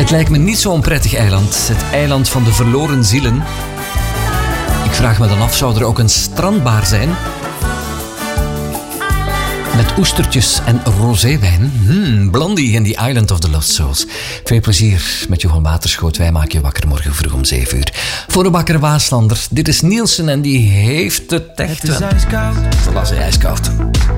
Het lijkt me niet zo'n prettig eiland. Het eiland van de verloren zielen. Ik vraag me dan af, zou er ook een strandbar zijn? Met oestertjes en roséwijn. Blondie in the Island of the Lost Souls. Veel plezier met Johan Waterschoot. Wij maken je wakker morgen vroeg om 7 uur. Voor de bakker Waaslander. Dit is Nielsen en die heeft het echt wel. Het is ijskoud. Voilà, ijskoud.